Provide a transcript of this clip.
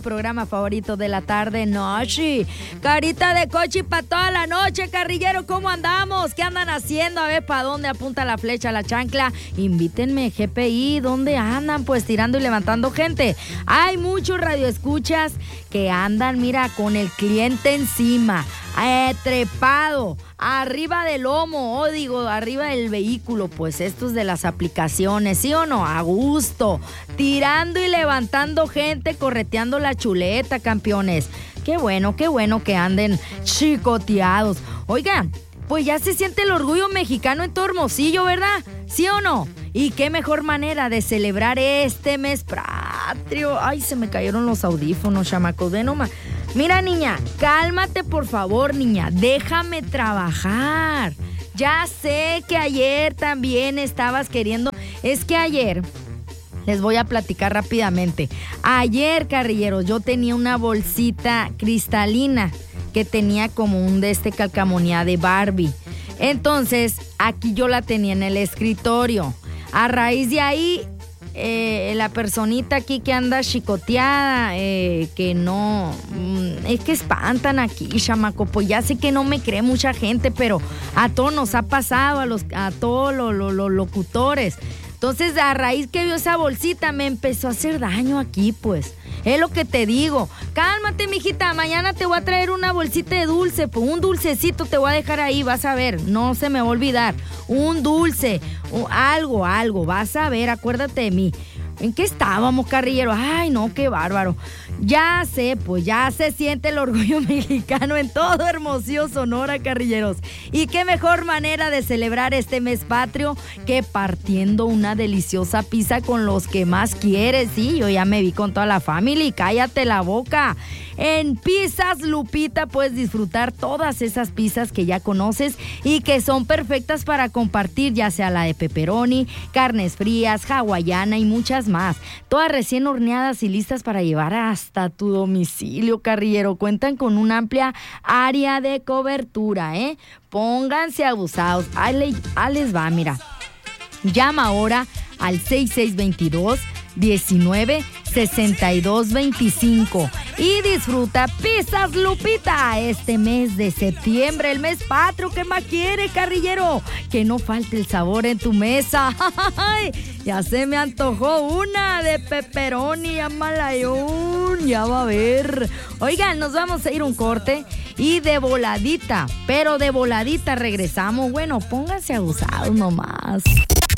programa favorito de la tarde, noche. Carita de cochi para toda la noche, carrillero, ¿cómo andamos? ¿Qué andan haciendo? A ver, ¿para dónde apunta la flecha, la chancla? Invítenme, GPI, ¿dónde andan? Pues tirando y levantando gente. Hay muchos radioescuchas que andan, mira, con el cliente encima, trepado, arriba del lomo, o digo, arriba del vehículo, pues estos de las aplicaciones, ¿sí o no? A gusto, tirando y levantando gente, correteando la chuleta, campeones. Qué bueno que anden chicoteados. Oigan, pues ya se siente el orgullo mexicano en todo Hermosillo, ¿verdad? ¿Sí o no? Y qué mejor manera de celebrar este mes patrio. Ay, se me cayeron los audífonos, chamacos, de nomás. Mira, niña, cálmate, por favor, niña. Déjame trabajar. Ya sé que ayer también estabas queriendo... Es que ayer... Les voy a platicar rápidamente. Ayer, carrilleros, yo tenía una bolsita cristalina que tenía como un calcamonía de Barbie. Entonces, aquí yo la tenía en el escritorio. A raíz de ahí... la personita aquí que anda chicoteada, que no, es que espantan aquí, chamaco, pues ya sé que no me cree mucha gente, pero a todos nos ha pasado, a todos los locutores. Entonces, a raíz que vio esa bolsita, me empezó a hacer daño aquí, pues. Es lo que te digo. Cálmate, mijita, mañana te voy a traer una bolsita de dulce, pues un dulcecito te voy a dejar ahí, vas a ver, no se me va a olvidar. Un dulce, algo, vas a ver, acuérdate de mí. ¿En qué estábamos, carrillero? Ay, no, qué bárbaro. Ya sé, pues ya se siente el orgullo mexicano en todo Hermosillo, Sonora, carrilleros. Y qué mejor manera de celebrar este mes patrio que partiendo una deliciosa pizza con los que más quieres. Sí, yo ya me vi con toda la familia y cállate la boca. En Pizzas Lupita puedes disfrutar todas esas pizzas que ya conoces y que son perfectas para compartir, ya sea la de pepperoni, carnes frías, hawaiana y muchas más. Todas recién horneadas y listas para llevar hasta tu domicilio, carrillero. Cuentan con una amplia área de cobertura, ¿eh? Pónganse abusados. Ahí les va, mira. Llama ahora al 6622-196225 y disfruta Pizzas Lupita este mes de septiembre, el mes patrio. ¿Qué más quiere, carrillero? Que no falte el sabor en tu mesa. Ya se me antojó una de pepperoni a malayón. Ya va a ver. Oigan, nos vamos a ir un corte y de voladita, pero de voladita regresamos. Bueno, pónganse abusados nomás.